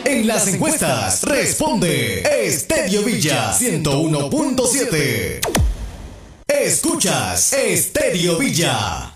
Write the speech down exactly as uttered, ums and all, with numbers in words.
En las encuestas responde Estedio Villa ciento uno punto siete. Escuchas Estedio Villa.